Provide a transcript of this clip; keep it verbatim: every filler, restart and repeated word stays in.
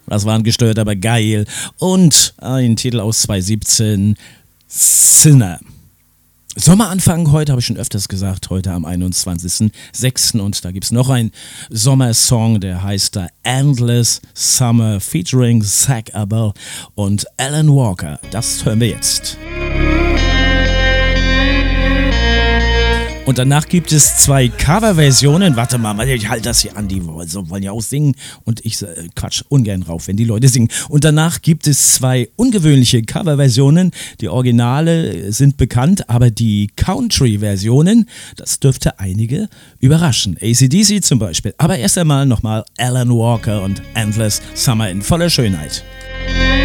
Das war ein gestört, aber geil. Und ein Titel aus zwanzig siebzehn, Sinner. Sommeranfang heute, habe ich schon öfters gesagt, heute am einundzwanzigsten sechsten Und da gibt es noch einen Sommersong, der heißt da Endless Summer featuring Zach Abel und Alan Walker. Das hören wir jetzt. Und danach gibt es zwei Coverversionen. Warte mal, ich halte das hier an, die wollen ja auch singen. Und ich äh, quatsch ungern rauf, wenn die Leute singen. Und danach gibt es zwei ungewöhnliche Coverversionen. Die Originale sind bekannt, aber die Country-Versionen, das dürfte einige überraschen. A C D C zum Beispiel. Aber erst einmal nochmal Alan Walker und Endless Summer in voller Schönheit.